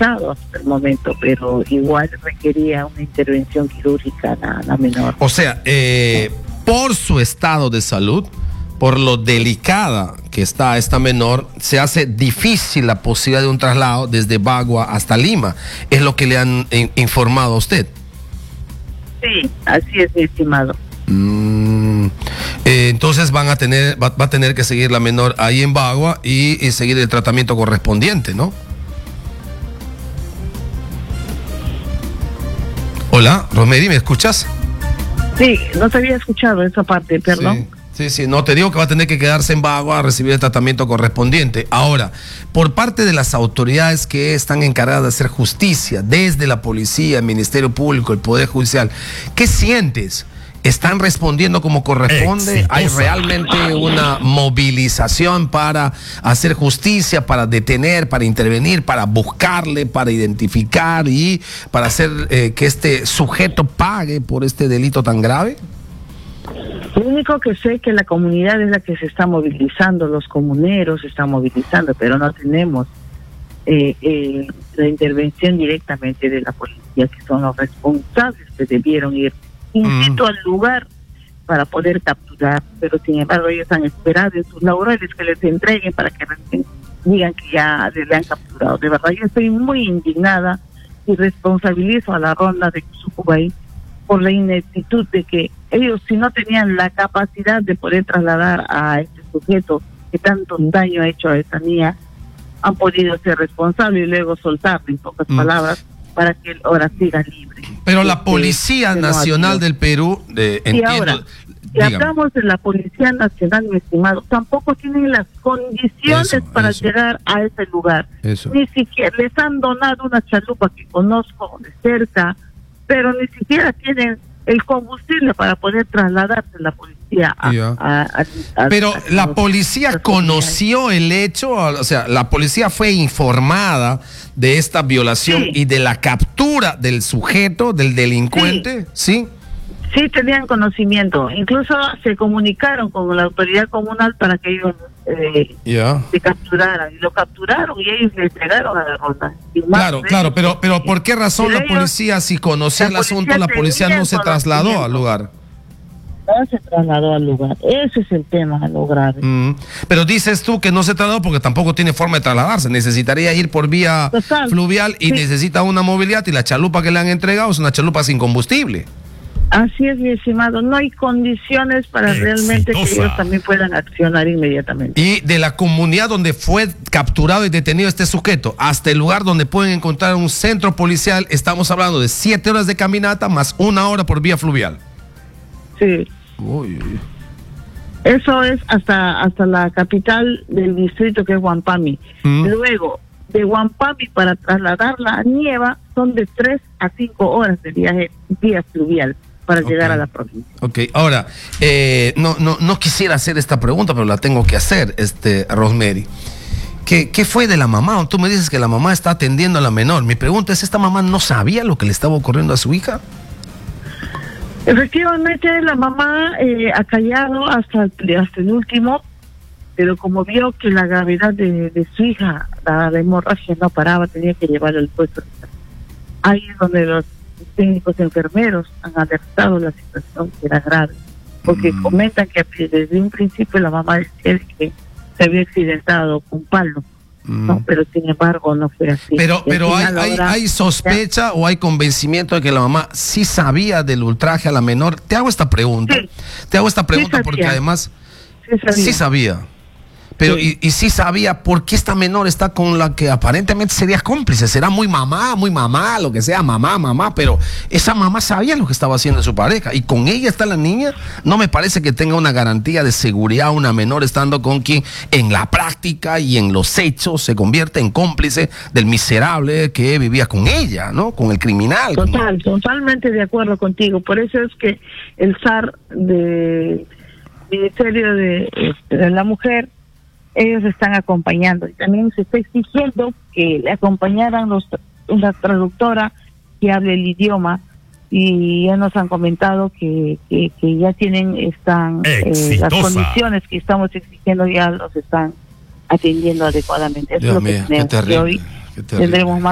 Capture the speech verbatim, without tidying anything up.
estabilizado hasta el momento, pero igual requería una intervención quirúrgica la, la menor. O sea, eh, por su estado de salud, por lo delicada que está esta menor, se hace difícil la posibilidad de un traslado desde Bagua hasta Lima. Es lo que le han in- informado a usted. Sí, así es, mi estimado. Mm, eh, entonces van a tener, va, va a tener que seguir la menor ahí en Bagua y, y seguir el tratamiento correspondiente, ¿no? Hola, Rosemary, ¿me escuchas? Sí, no te había escuchado esa parte, perdón. Sí. Sí, sí, no, te digo que va a tener que quedarse en Bagua a recibir el tratamiento correspondiente. Ahora, por parte de las autoridades que están encargadas de hacer justicia, desde la policía, el Ministerio Público, el Poder Judicial, ¿qué sientes? ¿Están respondiendo como corresponde? Exitosa. ¿Hay realmente una movilización para hacer justicia, para detener, para intervenir, para buscarle, para identificar y para hacer eh, que este sujeto pague por este delito tan grave? Lo único que sé es que la comunidad es la que se está movilizando, los comuneros se están movilizando, pero no tenemos eh, eh, la intervención directamente de la policía, que son los responsables que debieron ir invito mm. al lugar para poder capturar, pero sin embargo ellos han esperado en sus laureles que les entreguen para que recién digan que ya le han capturado. De verdad, yo estoy muy indignada y responsabilizo a la ronda de Cuscubay por la ineptitud de que ellos, si no tenían la capacidad de poder trasladar a este sujeto que tanto daño ha hecho a esa niña, han podido ser responsables y luego soltarlo, en pocas mm. palabras, para que él ahora siga libre. Pero la Policía Nacional del Perú, eh, y entiendo... ahora, si hablamos de la Policía Nacional, mi estimado, tampoco tienen las condiciones eso, para eso. llegar a ese lugar. Eso. Ni siquiera les han donado una chalupa que conozco de cerca, pero ni siquiera tienen el combustible para poder trasladarse la policía a, yeah. a, a, a pero a, a, la a, policía a, conoció el hecho, o sea, la policía fue informada de esta violación sí. y de la captura del sujeto, del delincuente, ¿sí? Sí, sí tenían conocimiento, incluso se comunicaron con la autoridad comunal para que ellos eh, yeah. se capturaran, y lo capturaron y ellos le entregaron a la ronda. Claro, claro, pero pero ¿por qué razón la policía, si conocía el asunto, la policía no se trasladó al lugar? No se trasladó al lugar, ese es el tema, lo grave. Mm. Pero dices tú que no se trasladó porque tampoco tiene forma de trasladarse, necesitaría ir por vía Total. fluvial y sí. necesita una movilidad, y la chalupa que le han entregado es una chalupa sin combustible. Así es, mi estimado, no hay condiciones para Exitosa. realmente que ellos también puedan accionar inmediatamente. Y de la comunidad donde fue capturado y detenido este sujeto hasta el lugar donde pueden encontrar un centro policial, estamos hablando de siete horas de caminata más una hora por vía fluvial. Sí. Uy. Eso es hasta hasta la capital del distrito, que es Huampami. Mm. Luego, de Huampami para trasladarla a Nieva son de tres a cinco horas de viaje vía fluvial para okay. llegar a la provincia. Ok, ahora, eh, no, no, no quisiera hacer esta pregunta, pero la tengo que hacer, este, Rosemary. ¿Qué, ¿Qué fue de la mamá? Tú me dices que la mamá está atendiendo a la menor. Mi pregunta es, ¿esta mamá no sabía lo que le estaba ocurriendo a su hija? Efectivamente, la mamá eh, ha callado hasta, hasta el último, pero como vio que la gravedad de, de su hija, la, la hemorragia no paraba, tenía que llevarla al puesto. Ahí es donde los técnicos enfermeros han alertado la situación, que era grave, porque mm. comentan que desde un principio la mamá decía que se había accidentado con palo. Mm. No, pero sin embargo no fue así. Pero, pero hay, hay, hay sospecha o hay convencimiento de que la mamá sí sabía del ultraje a la menor. Te hago esta pregunta. Sí. Te hago esta pregunta sí porque además sí sabía. Sí sabía. Pero sí. Y, y sí sabía por qué esta menor está con la que aparentemente sería cómplice. Será muy mamá, muy mamá, lo que sea, mamá, mamá, pero esa mamá sabía lo que estaba haciendo su pareja. Y con ella está la niña. No me parece que tenga una garantía de seguridad una menor estando con quien en la práctica y en los hechos se convierte en cómplice del miserable que vivía con ella, ¿no? Con el criminal. Total, como... totalmente de acuerdo contigo. Por eso es que el S A R del Ministerio de, de la Mujer, ellos están acompañando, y también se está exigiendo que le acompañaran los, una traductora que hable el idioma, y ya nos han comentado que, que, que ya tienen están eh, las condiciones que estamos exigiendo, ya los están atendiendo adecuadamente. Eso Dios es lo mío, que tenemos. qué terrible, Y hoy qué terrible. tendremos más